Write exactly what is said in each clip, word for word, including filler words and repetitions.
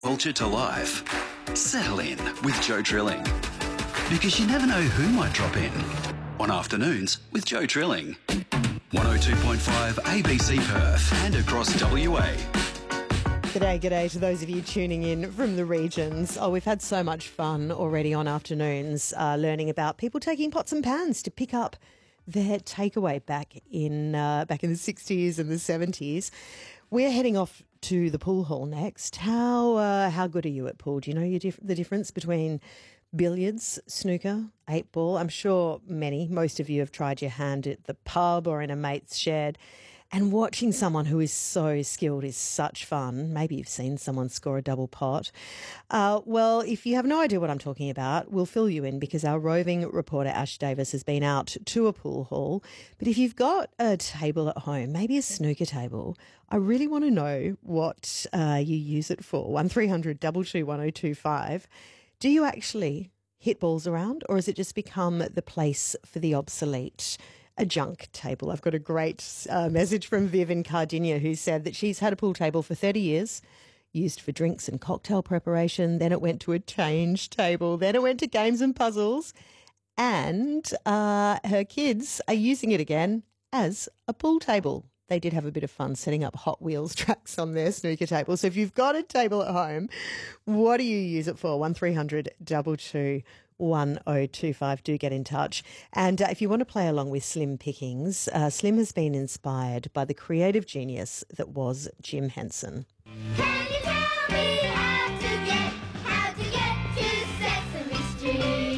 Culture to life. Settle in with Joe Trilling. Because you never know who might drop in on Afternoons with Joe Trilling. one oh two point five A B C Perth and across W A. G'day, g'day to those of you tuning in from the regions. Oh, we've had so much fun already on Afternoons uh, learning about people taking pots and pans to pick up their takeaway back in uh, back in the sixties and the seventies. We're heading off to the pool hall next. How uh, how good are you at pool? Do you know your dif- the difference between billiards, snooker, eight ball? I'm sure many, most of you have tried your hand at the pub or in a mate's shed. And watching someone who is so skilled is such fun. Maybe you've seen someone score a double pot. Uh, well, if you have no idea what I'm talking about, we'll fill you in because our roving reporter Ash Davis has been out to a pool hall. But if you've got a table at home, maybe a snooker table, I really want to know what uh, you use it for. one three hundred two two one oh two five. Do you actually hit balls around, or has it just become the place for the obsolete? A junk table. I've got a great uh, message from Viv in Cardinia who said that she's had a pool table for thirty years, used for drinks and cocktail preparation. Then it went to a change table. Then it went to games and puzzles. And uh, her kids are using it again as a pool table. They did have a bit of fun setting up Hot Wheels tracks on their snooker table. So if you've got a table at home, what do you use it for? one three hundred two two one oh two five. Do get in touch. And uh, if you want to play along with Slim Pickings, uh, Slim has been inspired by the creative genius that was Jim Henson. Can you tell me how to get, how to get to Sesame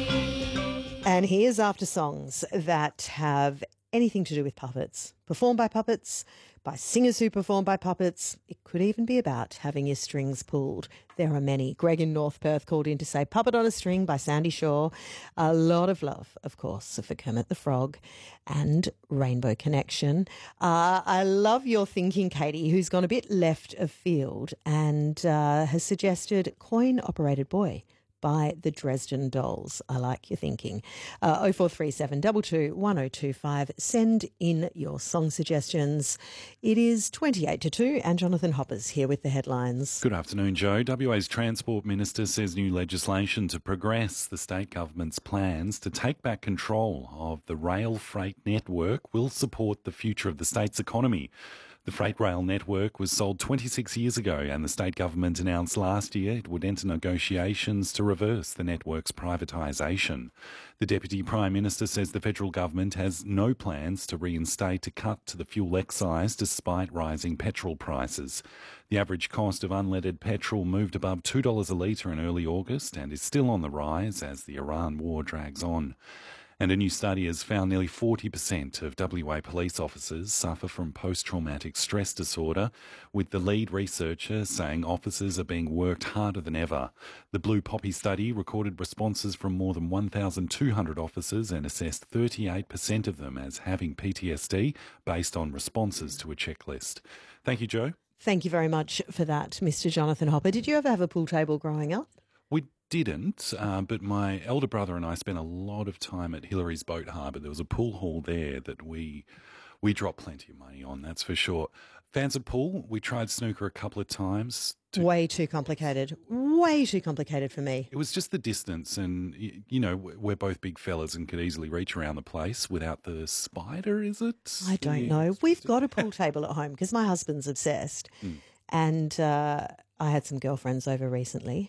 Street? And here's after songs that have anything to do with puppets, performed by puppets, by singers who perform by puppets. It could even be about having your strings pulled. There are many. Greg in North Perth called in to say Puppet on a String by Sandy Shaw. A lot of love, of course, for Kermit the Frog and Rainbow Connection. Uh, I love your thinking, Katie, who's gone a bit left of field and uh, has suggested Coin Operated Boy by the Dresden Dolls. I like your thinking. Uh, oh four three seven two two one oh two five. Send in your song suggestions. It is twenty-eight to two and Jonathan Hopper's here with the headlines. Good afternoon, Joe. W A's Transport Minister says new legislation to progress the state government's plans to take back control of the rail freight network will support the future of the state's economy. The freight rail network was sold twenty-six years ago and the state government announced last year it would enter negotiations to reverse the network's privatisation. The Deputy Prime Minister says the federal government has no plans to reinstate a cut to the fuel excise despite rising petrol prices. The average cost of unleaded petrol moved above two dollars a litre in early August and is still on the rise as the Iran war drags on. And a new study has found nearly forty percent of W A police officers suffer from post-traumatic stress disorder, with the lead researcher saying officers are being worked harder than ever. The Blue Poppy study recorded responses from more than one thousand two hundred officers and assessed thirty-eight percent of them as having P T S D based on responses to a checklist. Thank you, Joe. Thank you very much for that, Mister Jonathan Hopper. Did you ever have a pool table growing up? We didn't, uh, but my elder brother and I spent a lot of time at Hillary's Boat Harbour. There was a pool hall there that we we dropped plenty of money on, that's for sure. Fans of pool, we tried snooker a couple of times. To, Way too complicated. Way too complicated for me. It was just the distance and, you know, we're both big fellas and could easily reach around the place without the spider, is it? I don't Yeah. know. We've got a pool table at home because my husband's obsessed. Mm. And uh, I had some girlfriends over recently.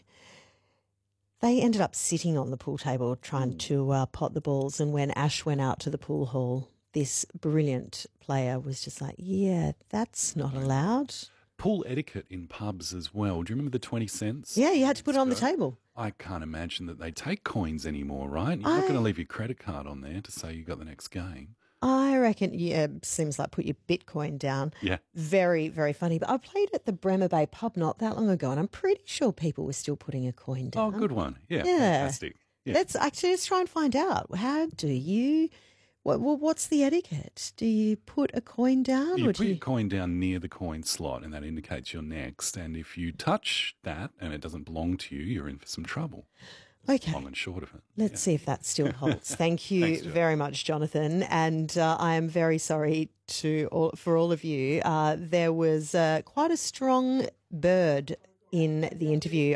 They ended up sitting on the pool table trying to uh, pot the balls. And when Ash went out to the pool hall, this brilliant player was just like, yeah, that's not allowed. Pool etiquette in pubs as well. Do you remember the twenty cents? Yeah, you had to put it on the Extra? table. I can't imagine that they take coins anymore, right? You're not I- going to leave your credit card on there to say you got the next game. I reckon, yeah, seems like put your Bitcoin down. Yeah. Very, very funny. But I played at the Bremer Bay pub not that long ago, and I'm pretty sure people were still putting a coin down. Oh, good one. Yeah, Yeah. fantastic. Yeah. Let's actually let's try and find out. How do you? What, well, what's the etiquette? Do you put a coin down, You or put do you? your coin down near the coin slot and that indicates you're next. And if you touch that and it doesn't belong to you, you're in for some trouble. Okay. Long and short of it. Let's see if that still holds. Thank you Thanks, Jo. very much, Jonathan. And uh, I am very sorry to all, for all of you. Uh, there was uh, quite a strong bird in the interview.